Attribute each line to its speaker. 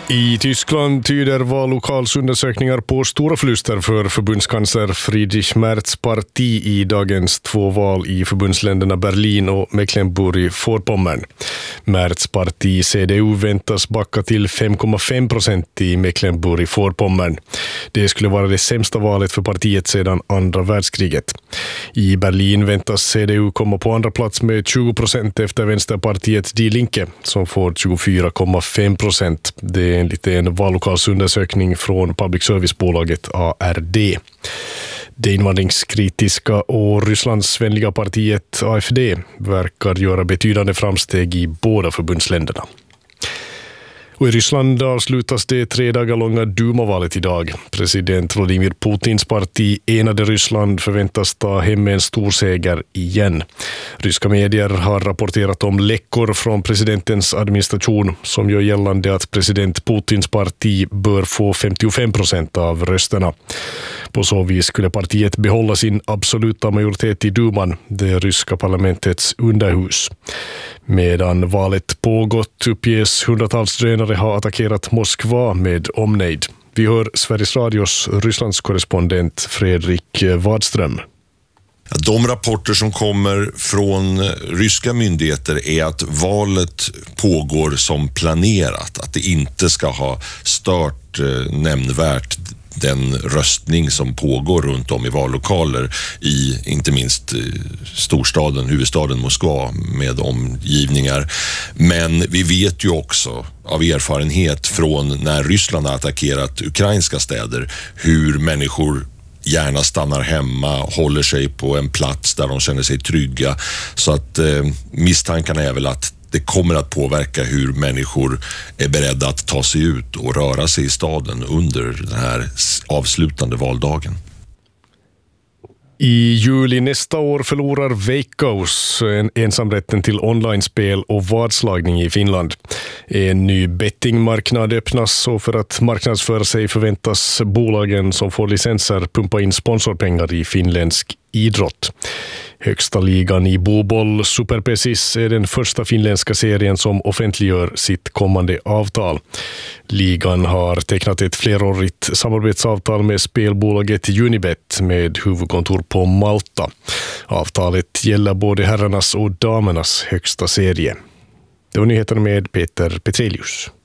Speaker 1: I Tyskland tyder vallokalsundersökningar på stora förluster för förbundskansler Friedrich Merz parti i dagens två val i förbundsländerna Berlin och Mecklenburg-Vorpommern. Merz parti CDU väntas backa till 5,5% i Mecklenburg-Vorpommern. Det skulle vara det sämsta valet för partiet sedan andra världskriget. I Berlin väntas CDU komma på andra plats med 20% efter vänsterpartiet Die Linke som får 24,5%. Det är enligt en vallokalsundersökning från public service-bolaget ARD. Det invandringskritiska och Rysslandsvänliga partiet AfD verkar göra betydande framsteg i båda förbundsländerna. Och i Ryssland avslutas det 3 dagar långa Duma-valet idag. President Vladimir Putins parti Enade Ryssland förväntas ta hem en stor seger igen. Ryska medier har rapporterat om läckor från presidentens administration som gör gällande att president Putins parti bör få 55% av rösterna. På så vis skulle partiet behålla sin absoluta majoritet i Duman, det ryska parlamentets underhus. Medan valet pågått uppges hundratals drönare ha attackerat Moskva med omnejd. Vi hör Sveriges Radios Rysslandskorrespondent Fredrik Wadström.
Speaker 2: De rapporter som kommer från ryska myndigheter är att valet pågår som planerat, att det inte ska ha stört nämnvärt den röstning som pågår runt om i vallokaler i inte minst storstaden, huvudstaden Moskva med omgivningar. Men vi vet ju också av erfarenhet från när Ryssland har attackerat ukrainska städer hur människor gärna stannar hemma, håller sig på en plats där de känner sig trygga. Så att misstankarna är väl att det kommer att påverka hur människor är beredda att ta sig ut och röra sig i staden under den här avslutande valdagen.
Speaker 1: I juli nästa år förlorar Veikkaus ensamrätten till online-spel och vadslagning i Finland. En ny bettingmarknad öppnas och för att marknadsföra sig förväntas bolagen som får licenser pumpa in sponsorpengar i finländsk idrott. Högsta ligan i boboll, Superpesis, är den första finländska serien som offentliggör sitt kommande avtal. Ligan har tecknat ett flerårigt samarbetsavtal med spelbolaget Unibet med huvudkontor på Malta. Avtalet gäller både herrarnas och damernas högsta serie. Det var nyheterna med Peter Petrelius.